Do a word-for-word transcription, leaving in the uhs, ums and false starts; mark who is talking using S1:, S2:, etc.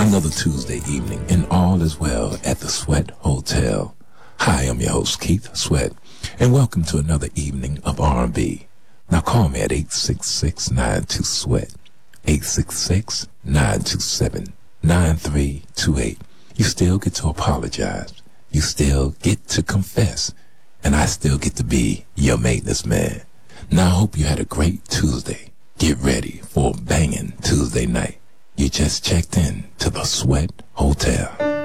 S1: Another Tuesday evening, and all is well at the Sweat Hotel. Hi, I'm your host, Keith Sweat, and welcome to another evening of R and B. Now call me at eight six six, nine two, SWEAT, eight six six, nine two seven, nine three two eight. You still get to apologize. You still get to confess. And I still get to be your maintenance man. Now I hope you had a great Tuesday. Get ready for a banging Tuesday night. You just checked in to the Sweat Hotel.